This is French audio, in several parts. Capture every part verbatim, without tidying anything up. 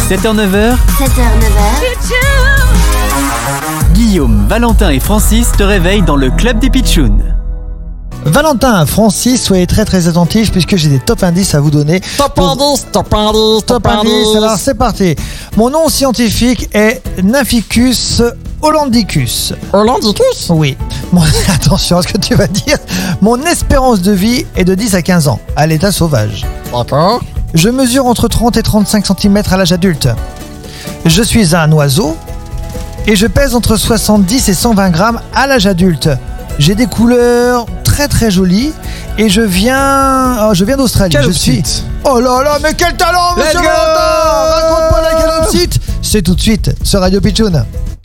sept heures neuf heures, sept heures neuf heures. Guillaume, Valentin et Francis te réveillent dans le club des Pitchouns. Valentin, Francis, soyez très très attentifs puisque j'ai des top indices à vous donner. Top Pour- indice, top indice, Top indices, alors c'est parti. Mon nom scientifique est Nymphicus hollandicus. Hollandicus. Oui. Mon- Attention à ce que tu vas dire. Mon espérance de vie est de dix à quinze ans, à l'état sauvage. D'accord. Je mesure entre trente et trente-cinq centimètres à l'âge adulte. Je suis un oiseau et je pèse entre soixante-dix et cent vingt grammes à l'âge adulte. J'ai des couleurs très très jolies et je viens, oh, je viens d'Australie. Je suis. Oh là là, mais quel talent, Let's monsieur go. Valentin! Raconte-moi la calopsite. C'est tout de suite sur Radio Pitchoun.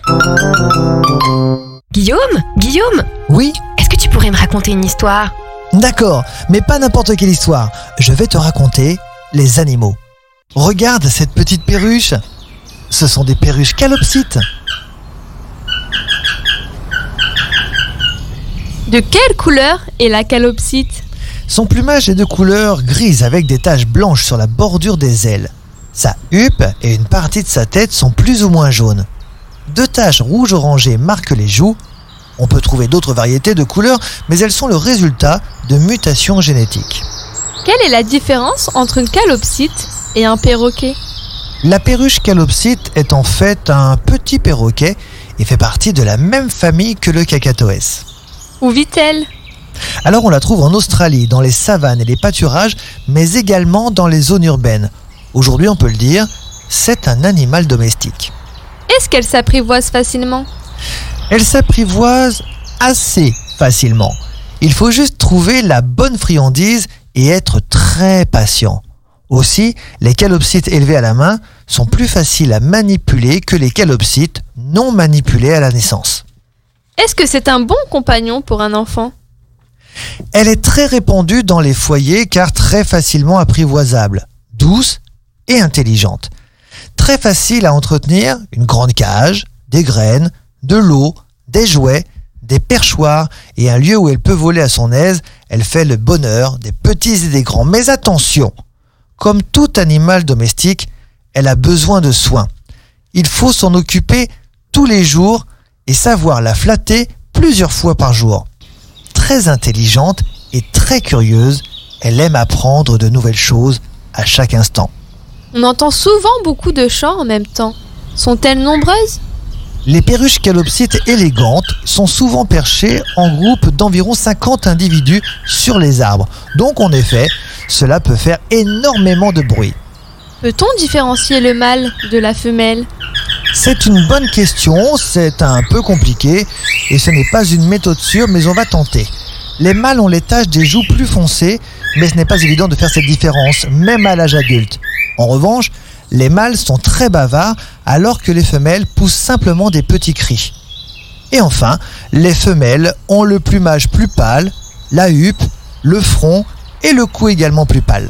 Guillaume Guillaume Oui, Est-ce que tu pourrais me raconter une histoire? d'accord, mais pas n'importe quelle histoire. Je vais te raconter les animaux. Regarde cette petite perruche. Ce sont des perruches calopsites. De quelle couleur est la calopsite? Son plumage est de couleur grise avec des taches blanches sur la bordure des ailes. Sa huppe et une partie de sa tête sont plus ou moins jaunes. Deux taches rouges orangées marquent les joues. On peut trouver d'autres variétés de couleurs, mais elles sont le résultat de mutations génétiques. Quelle est la différence entre une calopsite et un perroquet? La perruche calopsite est en fait un petit perroquet et fait partie de la même famille que le cacatoès. Où vit-elle? Alors on la trouve en Australie, dans les savanes et les pâturages, mais également dans les zones urbaines. Aujourd'hui, on peut le dire, c'est un animal domestique. Est-ce qu'elle s'apprivoise facilement? Elle s'apprivoise assez facilement. Il faut juste trouver la bonne friandise et être très patient. Aussi, les calopsites élevés à la main sont plus faciles à manipuler que les calopsites non manipulés à la naissance. Est-ce que c'est un bon compagnon pour un enfant? Elle est très répandue dans les foyers car très facilement apprivoisable, douce et intelligente. Très facile à entretenir, une grande cage, des graines, de l'eau, des jouets, des perchoirs et un lieu où elle peut voler à son aise. Elle fait le bonheur des petits et des grands. Mais attention, comme tout animal domestique, elle a besoin de soins. Il faut s'en occuper tous les jours et savoir la flatter plusieurs fois par jour. Très intelligente et très curieuse, elle aime apprendre de nouvelles choses à chaque instant. On entend souvent beaucoup de chants en même temps. Sont-elles nombreuses? Les perruches calopsites élégantes sont souvent perchées en groupe d'environ cinquante individus sur les arbres. Donc en effet, cela peut faire énormément de bruit. Peut-on différencier le mâle de la femelle? C'est une bonne question, c'est un peu compliqué et ce n'est pas une méthode sûre, mais on va tenter. Les mâles ont les taches des joues plus foncées, mais ce n'est pas évident de faire cette différence, même à l'âge adulte. En revanche, les mâles sont très bavards, alors que les femelles poussent simplement des petits cris. Et enfin, les femelles ont le plumage plus pâle, la huppe, le front et le cou également plus pâle.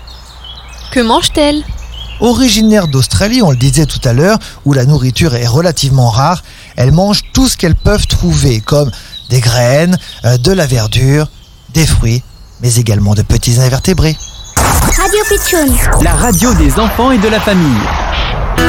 Que mangent-elles? Originaires d'Australie, on le disait tout à l'heure, où la nourriture est relativement rare, elles mangent tout ce qu'elles peuvent trouver, comme des graines, euh, de la verdure, des fruits, mais également de petits invertébrés. Radio Pitchoun. La radio des enfants et de la famille.